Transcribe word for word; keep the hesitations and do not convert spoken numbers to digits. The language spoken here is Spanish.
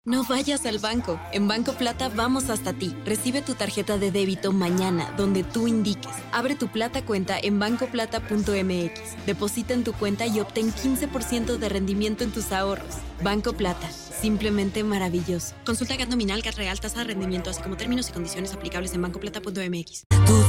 No vayas al banco. En Banco Plata vamos hasta ti. Recibe tu tarjeta de débito mañana, donde tú indiques. Abre tu Plata cuenta en banco plata punto m x. Deposita en tu cuenta y obtén quince por ciento de rendimiento en tus ahorros. Banco Plata. Simplemente maravilloso. Consulta G A T nominal, G A T real, tasa de rendimiento, así como términos y condiciones aplicables en banco plata punto m x.